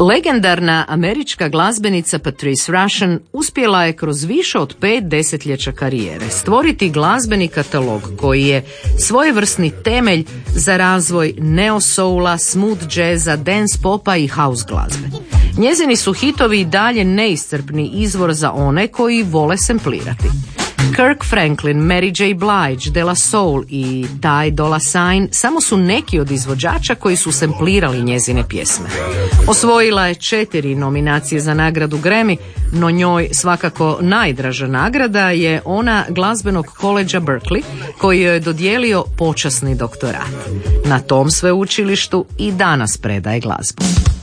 Legendarna američka glazbenica Patrice Rushen uspjela je kroz više od 5 desetljeća karijere stvoriti glazbeni katalog koji je svojevrsni temelj za razvoj neo-soula, smooth jazza, dance popa i house glazbe. Njezini su hitovi i dalje neiscrpni izvor za one koji vole semplirati. Kirk Franklin, Mary J. Blige, De La Soul i Ty Dolla $ign samo su neki od izvođača koji su semplirali njezine pjesme. Osvojila je 4 nominacije za nagradu Grammy, no njoj svakako najdraža nagrada je ona glazbenog koledža Berkeley koji joj je dodijelio počasni doktorat. Na tom sveučilištu i danas predaje glazbu.